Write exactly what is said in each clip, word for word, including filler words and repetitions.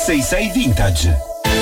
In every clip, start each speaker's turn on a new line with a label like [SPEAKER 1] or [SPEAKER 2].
[SPEAKER 1] sei sei Vintage.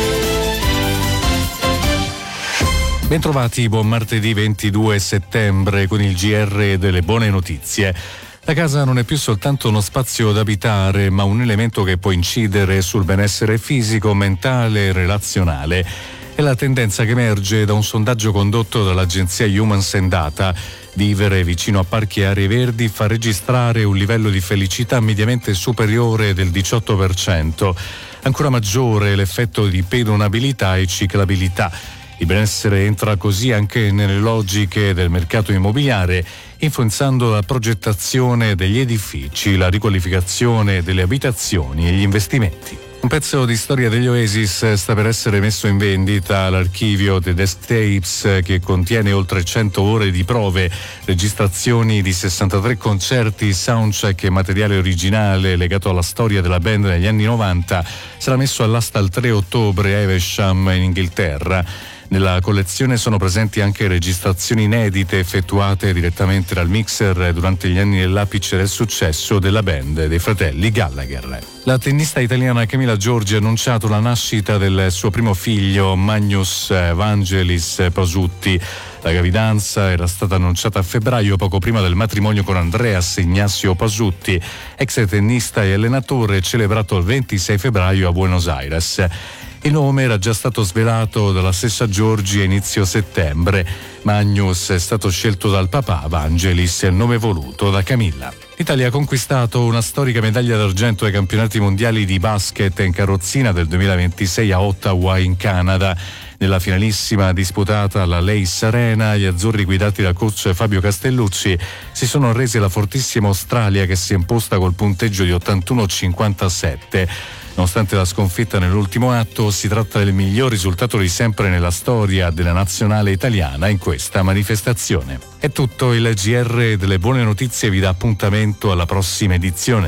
[SPEAKER 2] Bentrovati, buon martedì ventidue settembre con il G R delle buone notizie. La casa non è più soltanto uno spazio da abitare, ma un elemento che può incidere sul benessere fisico, mentale e relazionale. È la tendenza che emerge da un sondaggio condotto dall'agenzia Humans and Data. Vivere vicino a parchi e aree verdi fa registrare un livello di felicità mediamente superiore del diciotto per cento. Ancora maggiore l'effetto di pedonabilità e ciclabilità. Il benessere entra così anche nelle logiche del mercato immobiliare, influenzando la progettazione degli edifici, la riqualificazione delle abitazioni e gli investimenti. Un pezzo di storia degli Oasis sta per essere messo in vendita all'archivio The Desk Tapes, che contiene oltre cento ore di prove, registrazioni di sessantatré concerti, soundcheck e materiale originale legato alla storia della band negli anni novanta. Sarà messo all'asta il tre ottobre a Evesham in Inghilterra. Nella collezione sono presenti anche registrazioni inedite effettuate direttamente dal mixer durante gli anni dell'apice del successo della band dei fratelli Gallagher. La tennista italiana Camila Giorgi ha annunciato la nascita del suo primo figlio, Magnus Vangelis Pasutti. La gravidanza era stata annunciata a febbraio, poco prima del matrimonio con Andreas Ignacio Pasutti, ex tennista e allenatore, celebrato il ventisei febbraio a Buenos Aires. Il nome era già stato svelato dalla stessa Giorgi a inizio settembre. Magnus è stato scelto dal papà, Vangelis è il nome voluto da Camilla. L'Italia ha conquistato una storica medaglia d'argento ai campionati mondiali di basket in carrozzina del duemilaventisei a Ottawa in Canada. Nella finalissima disputata alla Leis Arena, gli azzurri guidati dal coach Fabio Castellucci si sono resi alla fortissima Australia, che si è imposta col punteggio di ottantuno a cinquantasette. Nonostante la sconfitta nell'ultimo atto, si tratta del miglior risultato di sempre nella storia della nazionale italiana in questa manifestazione. È tutto, il G R delle buone notizie vi dà appuntamento alla prossima edizione.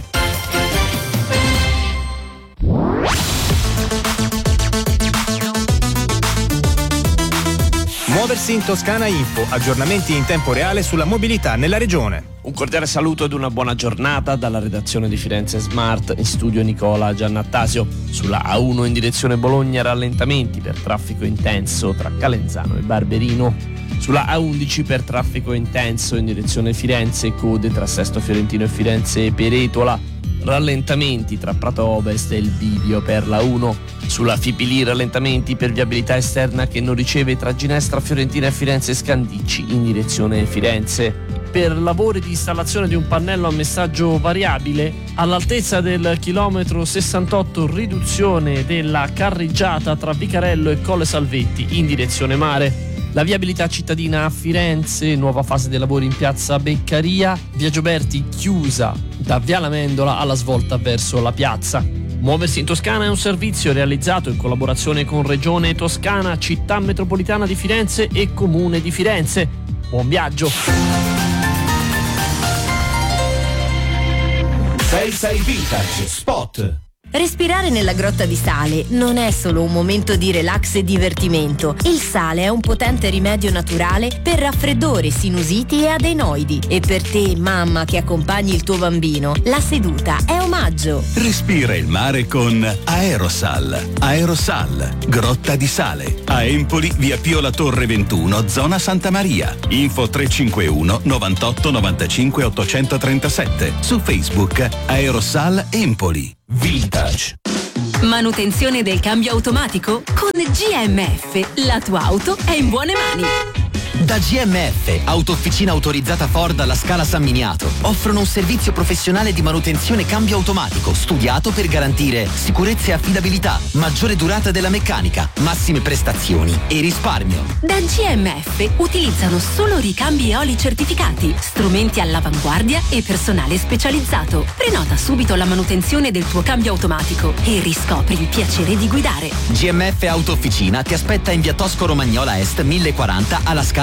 [SPEAKER 3] Muoversi in Toscana Info, aggiornamenti in tempo reale sulla mobilità nella regione.
[SPEAKER 4] Un cordiale saluto ed una buona giornata dalla redazione di Firenze Smart, in studio Nicola Giannattasio. Sulla A uno in direzione Bologna rallentamenti per traffico intenso tra Calenzano e Barberino. Sulla A undici per traffico intenso in direzione Firenze, code tra Sesto Fiorentino e Firenze Peretola. Rallentamenti tra Prato Ovest e il bivio per la uno. Sulla Fipili rallentamenti per viabilità esterna che non riceve tra Ginestra Fiorentina e Firenze Scandicci in direzione Firenze. Per lavori di installazione di un pannello a messaggio variabile all'altezza del chilometro sessantotto, riduzione della carreggiata tra Vicarello e Colle Salvetti in direzione mare. La viabilità cittadina a Firenze, nuova fase dei lavori in piazza Beccaria, via Gioberti chiusa da via Lamendola alla svolta verso la piazza. Muoversi in Toscana è un servizio realizzato in collaborazione con Regione Toscana, Città Metropolitana di Firenze e Comune di Firenze. Buon viaggio!
[SPEAKER 1] sei sei Vintage Spot.
[SPEAKER 5] Respirare nella Grotta di Sale non è solo un momento di relax e divertimento. Il sale è un potente rimedio naturale per raffreddore, sinusiti e adenoidi. E per te, mamma che accompagni il tuo bambino, la seduta è omaggio.
[SPEAKER 6] Respira il mare con Aerosal. Aerosal, Grotta di Sale. A Empoli, via Pio La Torre ventuno, zona Santa Maria. Info tre cinque uno novantotto novantacinque ottocentotrentasette. Su Facebook Aerosal Empoli. Vintage.
[SPEAKER 7] Manutenzione del cambio automatico? Con G M F la tua auto è in buone mani.
[SPEAKER 8] Da G M F, autofficina autorizzata Ford alla Scala San Miniato, offrono un servizio professionale di manutenzione cambio automatico studiato per garantire sicurezza e affidabilità, maggiore durata della meccanica, massime prestazioni e risparmio.
[SPEAKER 7] Da G M F utilizzano solo ricambi eoli certificati, strumenti all'avanguardia e personale specializzato. Prenota subito la manutenzione del tuo cambio automatico e riscopri il piacere di guidare.
[SPEAKER 8] G M F Autofficina ti aspetta in via Tosco Romagnola Est mille quaranta alla Scala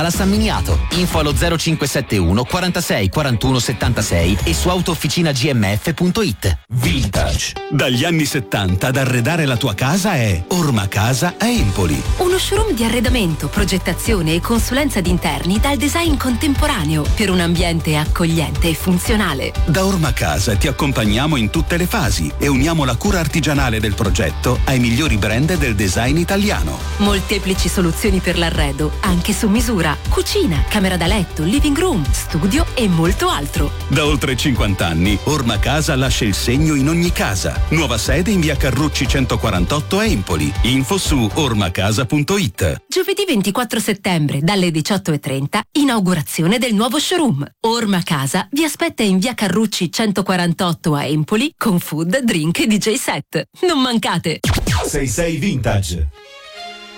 [SPEAKER 8] Scala San Miniato. Info allo zero cinque sette uno quarantasei quarantuno settantasei e su autofficina g m f punto it.
[SPEAKER 1] Vintage.
[SPEAKER 6] Dagli anni settanta ad arredare la tua casa è Orma Casa a Empoli.
[SPEAKER 7] Uno showroom di arredamento, progettazione e consulenza di interni dal design contemporaneo per un ambiente accogliente e funzionale.
[SPEAKER 6] Da Orma Casa ti accompagniamo in tutte le fasi e uniamo la cura artigianale del progetto ai migliori brand del design italiano.
[SPEAKER 7] Molteplici soluzioni per l'arredo, anche su misura, cucina, camera da letto, living room, studio e molto altro.
[SPEAKER 6] Da oltre cinquanta anni, Orma Casa lascia il segno in ogni casa. Nuova sede in via Carrucci centoquarantotto a Empoli. Info su ormacasa punto it.
[SPEAKER 7] Giovedì ventiquattro settembre, dalle diciotto e trenta, inaugurazione del nuovo showroom. Orma Casa vi aspetta in via Carrucci centoquarantotto a Empoli con food, drink e D J set. Non mancate!
[SPEAKER 1] sei sei Vintage.